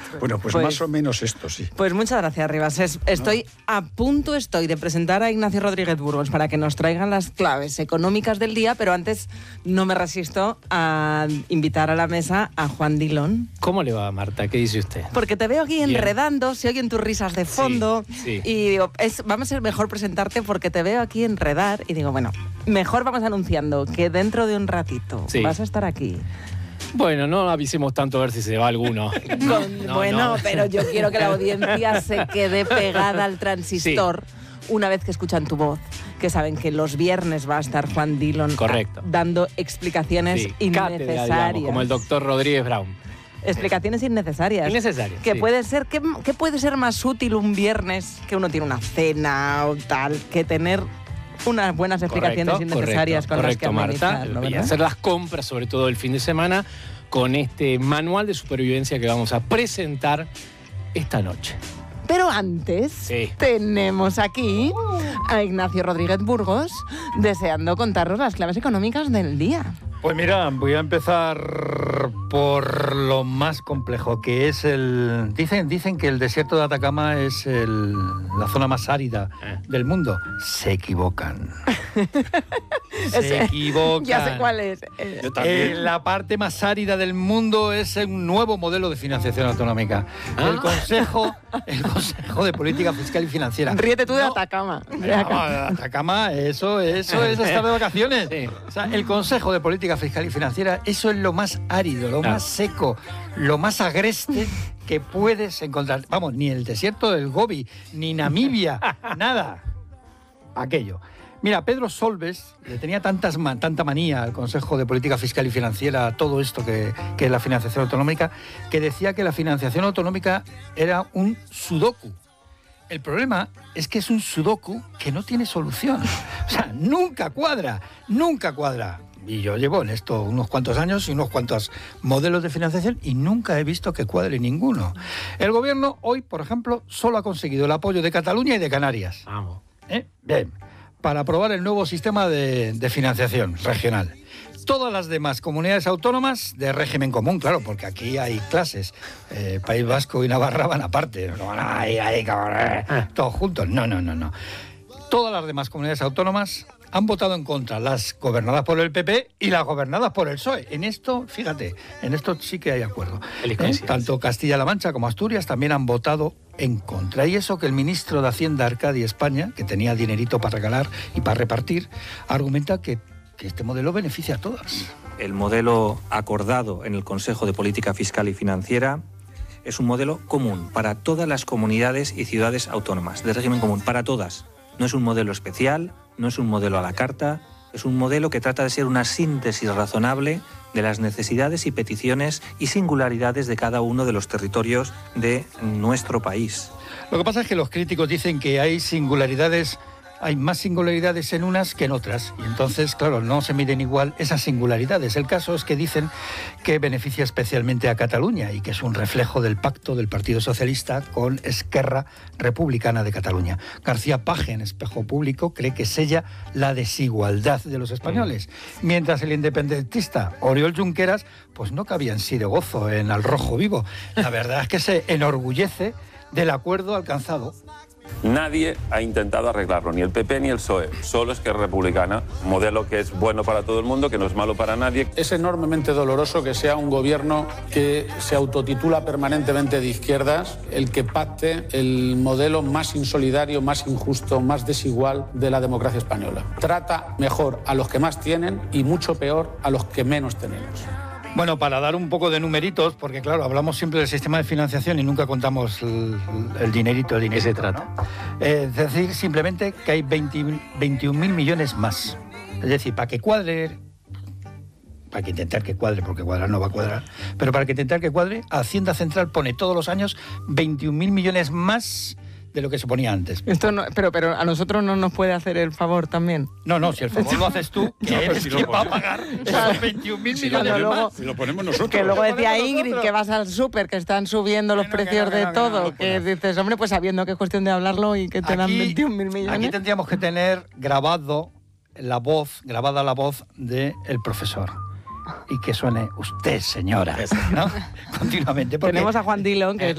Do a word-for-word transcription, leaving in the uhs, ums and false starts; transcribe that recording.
Bueno, pues, pues más o menos esto, sí. Pues muchas gracias, Rivas. Es, estoy ¿No? a punto estoy de presentar a Ignacio Rodríguez Burgos para que nos traigan las claves económicas del día, pero antes no me resisto a invitar a la mesa a Juan Dillon. ¿Cómo le va, Marta? ¿Qué dice usted? Porque te veo aquí Bien. enredando, se oyen tus risas de fondo sí, sí. y digo, es, vamos a ser mejor presentarte porque te veo aquí enredar y digo, bueno, mejor vamos anunciando que dentro de un ratito sí. vas a estar aquí. Bueno, no avisemos tanto a ver si se va alguno. Con, no, bueno, no. Pero yo quiero que la audiencia se quede pegada al transistor sí. una vez que escuchan tu voz, que saben que los viernes va a estar Juan Dillon Correcto. dando explicaciones sí. innecesarias. Cátedra, digamos, como el doctor Rodríguez Brown. Explicaciones innecesarias. Innecesarias. Que sí. puede ser, ¿qué, ¿Qué puede ser más útil un viernes que uno tiene una cena o tal, que tener unas buenas explicaciones correcto, innecesarias correcto, con correcto, las que Marta, ¿no, y hacer las compras, sobre todo el fin de semana, con este manual de supervivencia que vamos a presentar esta noche. Pero antes sí. tenemos aquí a Ignacio Rodríguez Burgos deseando contarnos las claves económicas del día. Pues mira, voy a empezar por lo más complejo, que es el... Dicen, dicen que el desierto de Atacama es el, la zona más árida eh. del mundo. Se equivocan. Se equivocan. Ya sé cuál es. Yo también. Eh, la parte más árida del mundo es un nuevo modelo de financiación autonómica. Ah. El Consejo, el Consejo de Política Fiscal y Financiera. Ríete tú de no, Atacama. De Atacama. Atacama, eso, eso es estar de vacaciones. Sí. O sea, el Consejo de Política Fiscal y Financiera, eso es lo más árido, lo claro. más seco, lo más agreste que puedes encontrar. Vamos, ni el desierto del Gobi, ni Namibia, nada. Aquello. Mira, Pedro Solbes le tenía tantas, tanta manía al Consejo de Política Fiscal y Financiera, todo esto que, que es la financiación autonómica, que decía que la financiación autonómica era un sudoku. El problema es que es un sudoku que no tiene solución. O sea, nunca cuadra, nunca cuadra. Y yo llevo en esto unos cuantos años y unos cuantos modelos de financiación y nunca he visto que cuadre ninguno. El gobierno hoy, por ejemplo, solo ha conseguido el apoyo de Cataluña y de Canarias. Vamos. ¿Eh? Bien. Para aprobar el nuevo sistema de, de financiación regional. Todas las demás comunidades autónomas de régimen común, claro, porque aquí hay clases. Eh, País Vasco y Navarra van aparte. No van ahí, ahí, eh, todos juntos. No, no, no, no. Todas las demás comunidades autónomas han votado en contra, las gobernadas por el P P y las gobernadas por el P S O E. En esto, fíjate, en esto sí que hay acuerdo. ¿Eh? Tanto Castilla-La Mancha como Asturias también han votado en contra. Y eso que el ministro de Hacienda, Arcadi España, que tenía dinerito para regalar y para repartir, argumenta que, que este modelo beneficia a todas. El modelo acordado en el Consejo de Política Fiscal y Financiera es un modelo común para todas las comunidades y ciudades autónomas, de régimen común, para todas. No es un modelo especial, no es un modelo a la carta, es un modelo que trata de ser una síntesis razonable de las necesidades y peticiones y singularidades de cada uno de los territorios de nuestro país. Lo que pasa es que los críticos dicen que hay singularidades, hay más singularidades en unas que en otras, y entonces, claro, no se miden igual esas singularidades. El caso es que dicen que beneficia especialmente a Cataluña y que es un reflejo del pacto del Partido Socialista con Esquerra Republicana de Cataluña. García Page, en Espejo Público, cree que sella la desigualdad de los españoles, mientras el independentista Oriol Junqueras, pues no cabía en sí de gozo en Al Rojo Vivo. La verdad es que se enorgullece del acuerdo alcanzado. Nadie ha intentado arreglarlo, ni el P P ni el P S O E. Solo Esquerra Republicana, un modelo que es bueno para todo el mundo, que no es malo para nadie. Es enormemente doloroso que sea un gobierno que se autotitula permanentemente de izquierdas el que pacte el modelo más insolidario, más injusto, más desigual de la democracia española. Trata mejor a los que más tienen y mucho peor a los que menos tenemos. Bueno, para dar un poco de numeritos, porque claro, hablamos siempre del sistema de financiación y nunca contamos el, el dinerito, el dinero. ¿Qué se trata? ¿No? Eh, es decir, simplemente que hay veintiún mil millones más. Es decir, para que cuadre, para que intentar que cuadre, porque cuadrar no va a cuadrar, pero para que intentar que cuadre, Hacienda Central pone todos los años veintiún mil millones más de lo que se ponía antes. Esto no, pero, pero a nosotros no nos puede hacer el favor también. No, no, si el favor lo haces tú, que no, eres si quien va a pagar esos veintiún mil si millones luego, más. Si lo ponemos nosotros. Que luego decía Ingrid que vas al súper, que están subiendo los bueno, precios no, de no, todo, no, no, que no. dices, hombre, pues sabiendo que es cuestión de hablarlo y que te dan veintiún mil millones. Aquí tendríamos que tener grabado la voz, grabada la voz del profesor. Y que suene usted, señora, ¿no? Continuamente. Tenemos a Juan Dillon, que es